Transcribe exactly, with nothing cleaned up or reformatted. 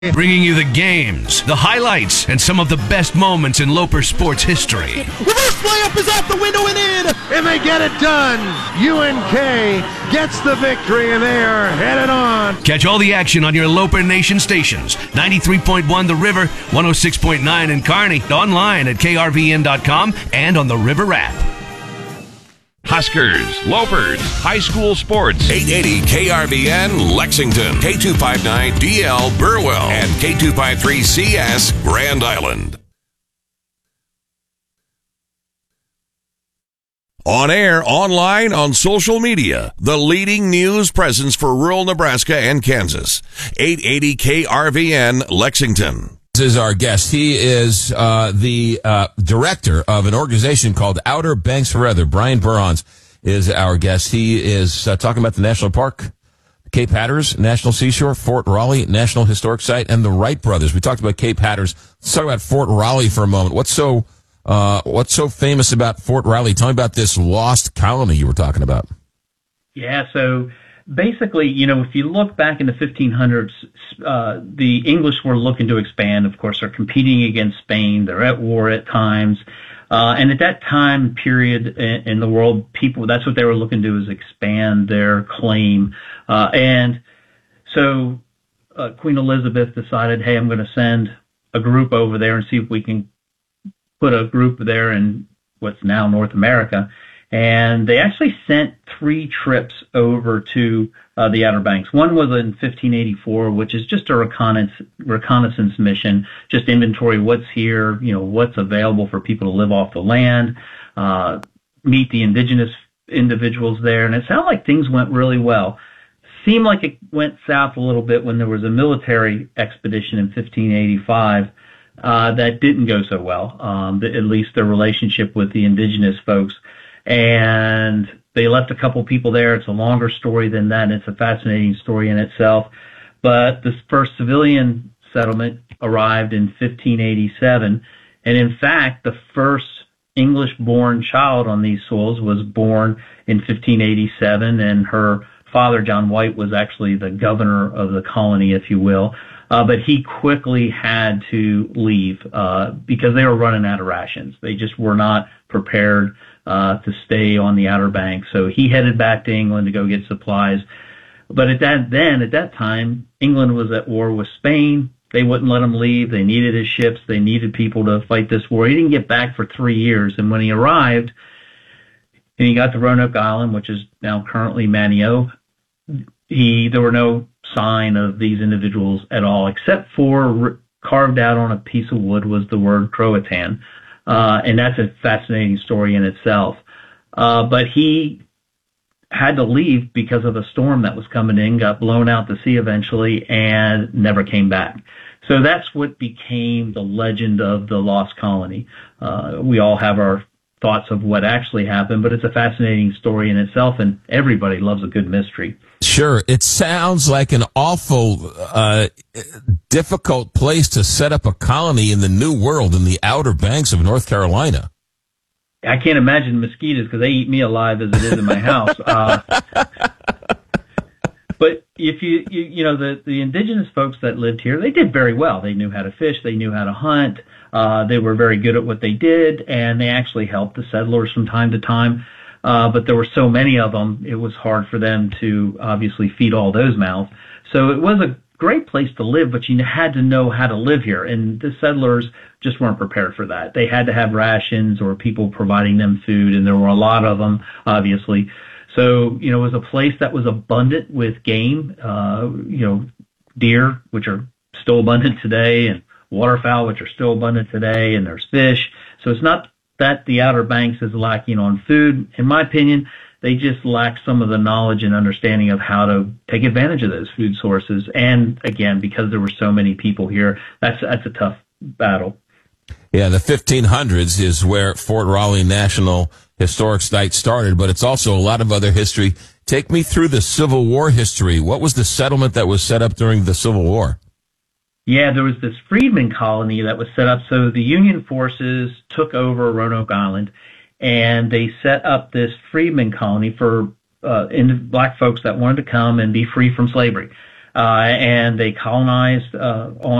Bringing you the games, the highlights, and some of the best moments in Loper sports history. Reverse layup is out the window and in! And they get it done! U N K gets the victory and they are headed on. Catch all the action on your Loper Nation stations. ninety-three point one The River, one oh six point nine in Kearney, online at K R V N dot com and on the River app. Huskers, Lopers, high school sports. eight eighty K R V N Lexington, K two fifty-nine D L Burwell, and K two fifty-three C S Grand Island. On air, online, on social media, the leading news presence for rural Nebraska and Kansas. eight eighty K R V N Lexington. This is our guest. He is uh, the uh, director of an organization called Outer Banks Forever. Brian Burhans is our guest. He is uh, talking about the national park, Cape Hatteras National Seashore, Fort Raleigh National Historic Site, and the Wright brothers. We talked about Cape Hatteras. Let's talk about Fort Raleigh for a moment. What's so uh, what's so famous about Fort Raleigh? Tell me about this lost colony you were talking about. Yeah, so basically, you know, if you look back in the fifteen hundreds, uh, the English were looking to expand. Of course, they're competing against Spain. They're at war at times. Uh, and at that time period in, in the world, people, that's what they were looking to do, is expand their claim. Uh, and so uh, Queen Elizabeth decided, hey, I'm going to send a group over there and see if we can put a group there in what's now North America. And they actually sent three trips over to uh, the Outer Banks. One was in fifteen eighty-four, which is just a reconnaissance, reconnaissance mission, just inventory what's here, you know, what's available for people to live off the land, uh, meet the indigenous individuals there. And it sounded like things went really well. Seemed like it went south a little bit when there was a military expedition in fifteen eighty-five uh, that didn't go so well, um, at least their relationship with the indigenous folks. And they left a couple people there. It's a longer story than that, and it's a fascinating story in itself. But the first civilian settlement arrived in fifteen eighty-seven, and in fact, the first English-born child on these soils was born in fifteen eighty-seven, and her father, John White, was actually the governor of the colony, if you will. Uh, but he quickly had to leave uh, because they were running out of rations. They just were not prepared uh, to stay on the Outer Banks. So he headed back to England to go get supplies. But at that then, at that time, England was at war with Spain. They wouldn't let him leave. They needed his ships. They needed people to fight this war. He didn't get back for three years. And when he arrived, and he got to Roanoke Island, which is now currently Manio, he there were no sign of these individuals at all, except for carved out on a piece of wood was the word Croatan. Uh, and that's a fascinating story in itself. Uh, but he had to leave because of a storm that was coming in, got blown out to sea eventually, and never came back. So that's what became the legend of the Lost Colony. Uh, we all have our thoughts of what actually happened, but it's a fascinating story in itself, and everybody loves a good mystery. Sure. It sounds like an awful, uh, difficult place to set up a colony in the New World in the Outer Banks of North Carolina. I can't imagine mosquitoes because they eat me alive as it is in my house. Uh, but if you, you, you know, the, the indigenous folks that lived here, they did very well. They knew how to fish. They knew how to hunt. Uh, they were very good at what they did, and they actually helped the settlers from time to time. Uh, but there were so many of them, it was hard for them to obviously feed all those mouths. So it was a great place to live, but you had to know how to live here. And the settlers just weren't prepared for that. They had to have rations or people providing them food, and there were a lot of them, obviously. So, you know, it was a place that was abundant with game, uh, you know, deer, which are still abundant today, and waterfowl, which are still abundant today, and there's fish. So it's not that the Outer Banks is lacking on food. In my opinion, they just lack some of the knowledge and understanding of how to take advantage of those food sources. And again, because there were so many people here, that's that's a tough battle. Yeah, the fifteen hundreds is where Fort Raleigh National Historic Site started, but it's also a lot of other history. Take me through the Civil War history. What was the settlement that was set up during the Civil War? Yeah, there was this freedmen colony that was set up. So the Union forces took over Roanoke Island, and they set up this freedmen colony for uh, in black folks that wanted to come and be free from slavery. uh, and they colonized uh, on